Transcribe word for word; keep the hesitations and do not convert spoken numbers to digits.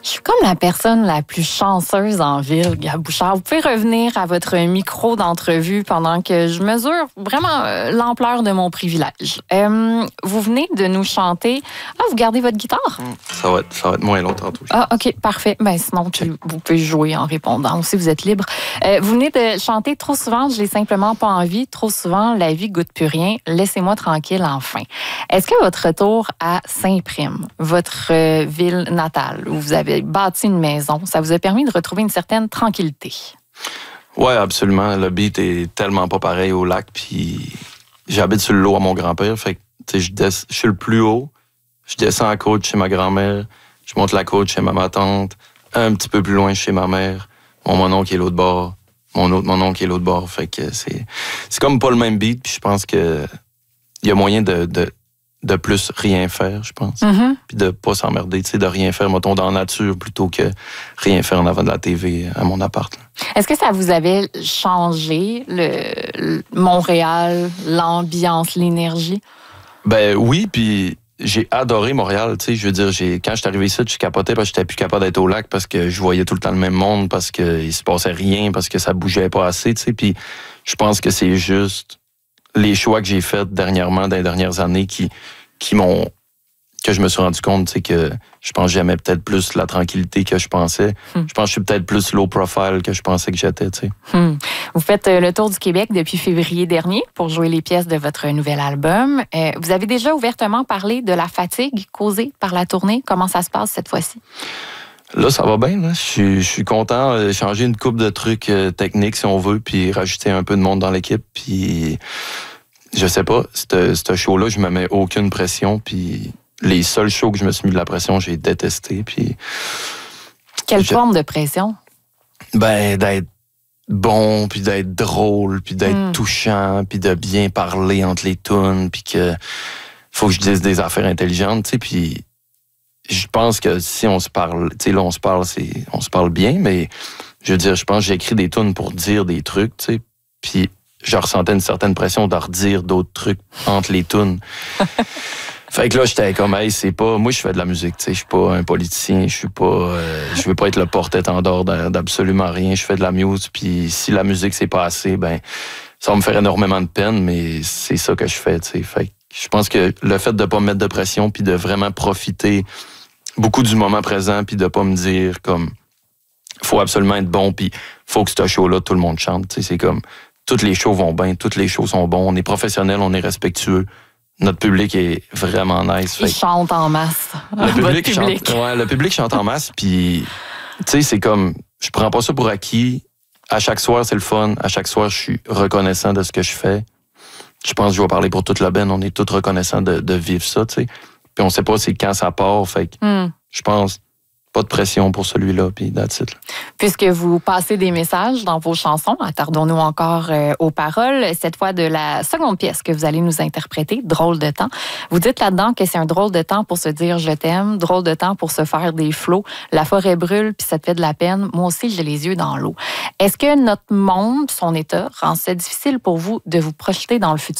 Je suis comme la personne la plus chanceuse en ville, Gab Bouchard. Vous pouvez revenir à votre micro d'entrevue pendant que je mesure vraiment euh, l'ampleur de mon privilège. Euh, vous venez de nous chanter. Ah, vous gardez votre guitare? Ça va être, ça va être moins long tantôt. Ah, OK, parfait. Ben, sinon, tu, vous pouvez jouer en répondant aussi, vous êtes libre. Euh, vous venez de chanter trop souvent, je l'ai simplement pas envie. Trop souvent, la vie goûte plus rien. Laissez-moi tranquille enfin. Est-ce que votre retour à Saint-Prime, votre euh, ville natale, où vous avez bâti une maison, ça vous a permis de retrouver une certaine tranquillité? Oui, absolument. Le beat est tellement pas pareil au lac. Puis j'habite sur le lot à mon grand-père. Fait que je, des... je suis le plus haut. Je descends à la côte chez ma grand-mère. Je monte la côte chez ma, ma tante. Un petit peu plus loin chez ma mère. Mon monon qui est l'autre bord. Mon autre monon qui est l'autre bord. Fait que c'est, c'est comme pas le même beat. Puis je pense que il y a moyen de, de, de plus rien faire, je pense. Mm-hmm. Puis de pas s'emmerder, tu sais, de rien faire, mettons, dans la nature plutôt que rien faire en avant de la T V à mon appart. Là. Est-ce que ça vous avait changé le, le Montréal, l'ambiance, l'énergie? Ben oui, puis j'ai adoré Montréal, tu sais, je veux dire, j'ai, quand je suis arrivé ici, je capotais parce que j'étais plus capable d'être au lac parce que je voyais tout le temps le même monde, parce qu'il se passait rien, parce que ça bougeait pas assez, tu sais, puis je pense que c'est juste les choix que j'ai faits dernièrement, dans les dernières années, qui, qui m'ont, que je me suis rendu compte, tu sais, que je pense que j'aimais peut-être plus la tranquillité que je pensais. Hmm. Je pense que je suis peut-être plus low profile que je pensais que j'étais, tu sais. Hmm. Vous faites le tour du Québec depuis février dernier pour jouer les pièces de votre nouvel album. Euh, vous avez déjà ouvertement parlé de la fatigue causée par la tournée. Comment ça se passe cette fois-ci? Là, ça va bien. Là. Je, suis, je suis content de changer une couple de trucs euh, techniques, si on veut, puis rajouter un peu de monde dans l'équipe. Puis, je sais pas, ce show-là, je me mets aucune pression. Puis, les seuls shows que je me suis mis de la pression, j'ai détesté. Puis, quelle je, forme de pression? Ben, d'être bon, puis d'être drôle, puis d'être mm. touchant, puis de bien parler entre les tunes, puis que faut que je dise des affaires intelligentes, tu sais, puis je pense que si on se parle, tu sais, là, on se parle, c'est, on se parle bien, mais je veux dire, je pense que j'ai écrit des tunes pour dire des trucs, tu sais, puis je ressentais une certaine pression de redire d'autres trucs entre les tunes. Fait que là, j'étais comme, hey, c'est pas, moi, je fais de la musique, tu sais, je suis pas un politicien, je suis pas, euh, je veux pas être le porte-étendard d'absolument rien, je fais de la musique, puis si la musique, c'est pas assez, ben, ça va me faire énormément de peine, mais c'est ça que je fais, tu sais. Fait que je pense que le fait de pas me mettre de pression, puis de vraiment profiter beaucoup du moment présent, puis de pas me dire, comme, faut absolument être bon, puis faut que ce show-là, tout le monde chante, tu sais, c'est comme, toutes les shows vont bien, toutes les shows sont bons, on est professionnels, on est respectueux. Notre public est vraiment nice. Il chante en masse. Le public, public. Chante, ouais, le public chante en masse, puis tu sais, c'est comme, je prends pas ça pour acquis. À chaque soir, c'est le fun. À chaque soir, je suis reconnaissant de ce que je fais. Je pense que je vais parler pour toute la band. On est tous reconnaissants de, de vivre ça, tu sais. Puis on sait pas c'est quand ça part, fait que mm. je pense pas de pression pour celui-là, puis that's it. Puisque vous passez des messages dans vos chansons, attardons-nous encore euh, aux paroles, cette fois de la seconde pièce que vous allez nous interpréter, Drôle de temps. Vous dites là-dedans que c'est un drôle de temps pour se dire « je t'aime », drôle de temps pour se faire des flots, la forêt brûle, puis ça te fait de la peine, moi aussi j'ai les yeux dans l'eau. Est-ce que notre monde, son état, rend ça difficile pour vous de vous projeter dans le futur?